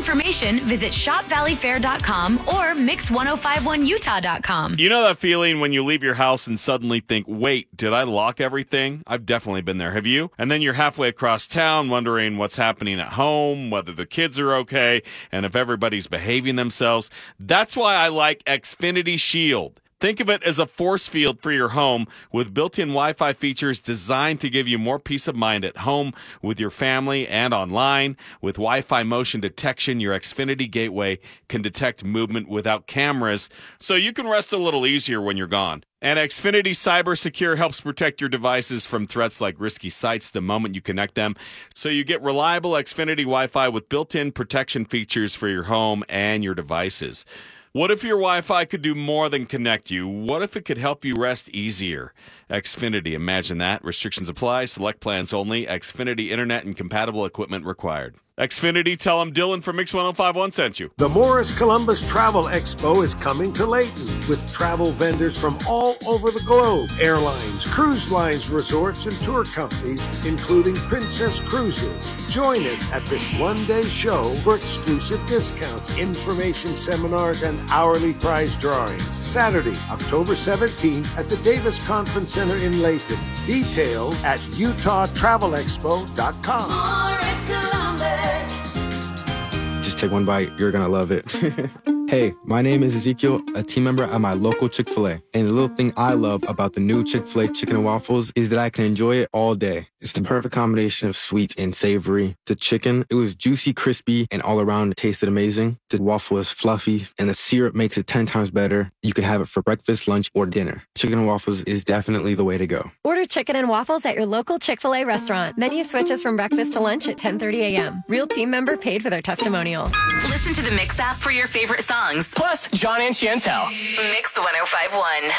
information, visit shopvalleyfair.com or mix1051utah.com. You know that feeling when you leave your house and suddenly think, wait, did I lock everything? I've definitely been there. Have you? And then you're halfway across town wondering what's happening at home, whether the kids are okay, and if everybody's behaving themselves. That's why I like Xfinity Shield. Think of it as a force field for your home with built-in Wi-Fi features designed to give you more peace of mind at home, with your family, and online. With Wi-Fi motion detection, your Xfinity gateway can detect movement without cameras, so you can rest a little easier when you're gone. And Xfinity Cyber Secure helps protect your devices from threats like risky sites the moment you connect them. So you get reliable Xfinity Wi-Fi with built-in protection features for your home and your devices. What if your Wi-Fi could do more than connect you? What if it could help you rest easier? Xfinity, imagine that. Restrictions apply. Select plans only. Xfinity Internet and compatible equipment required. Xfinity, tell them Dylan from Mix 1051 sent you. The Morris Columbus Travel Expo is coming to Layton with travel vendors from all over the globe. Airlines, cruise lines, resorts, and tour companies, including Princess Cruises. Join us at this one-day show for exclusive discounts, information seminars, and hourly prize drawings. Saturday, October 17th at the Davis Conference Center in Layton. Details at utahtravelexpo.com. Morris Columbus. Just take one bite. You're going to love it. Hey, my name is Ezekiel, a team member at my local Chick-fil-A. And the little thing I love about the new Chick-fil-A chicken and waffles is that I can enjoy it all day. It's the perfect combination of sweet and savory. The chicken, it was juicy, crispy, and all around it tasted amazing. The waffle is fluffy, and the syrup makes it 10 times better. You can have it for breakfast, lunch, or dinner. Chicken and waffles is definitely the way to go. Order chicken and waffles at your local Chick-fil-A restaurant. Menu switches from breakfast to lunch at 10:30 a.m. Real team member paid for their testimonial. Listen to the Mix app for your favorite songs. Plus, John and Chantel. Mix 1051.